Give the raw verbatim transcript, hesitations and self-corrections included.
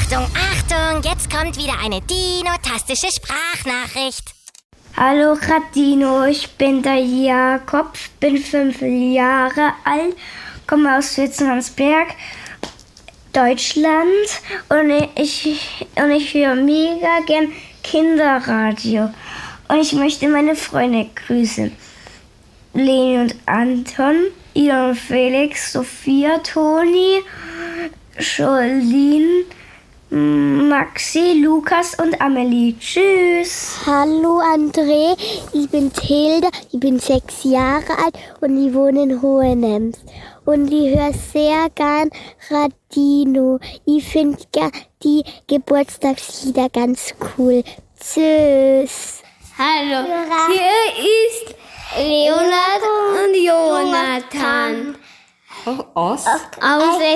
Achtung, Achtung, jetzt kommt wieder eine dinotastische Sprachnachricht. Hallo Radino, ich bin der Jakob, bin fünf Jahre alt, komme aus Witzensberg, Deutschland und ich, und ich höre mega gern Kinderradio. Und ich möchte meine Freunde grüßen. Leni und Anton, Ida und Felix, Sophia, Toni, Jolene, Maxi, Lukas und Amelie. Tschüss. Hallo André, ich bin Hilde, ich bin sechs Jahre alt und ich wohne in Hohenems. Und ich höre sehr gern Radino. Ich finde die Geburtstagslieder ganz cool. Tschüss. Hallo, hier ist Leonard und Jonathan Aus? aus